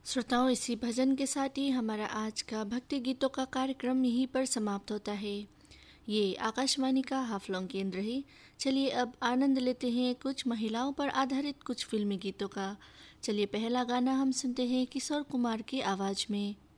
श्रोताओं, इसी भजन के साथ ही हमारा आज का भक्ति गीतों का कार्यक्रम यहीं पर समाप्त होता है। ये आकाशवाणी का हाफलॉन्ग केंद्र है। चलिए अब आनंद लेते हैं कुछ महिलाओं पर आधारित कुछ फिल्मी गीतों का। चलिए पहला गाना हम सुनते हैं किशोर कुमार की आवाज़ में।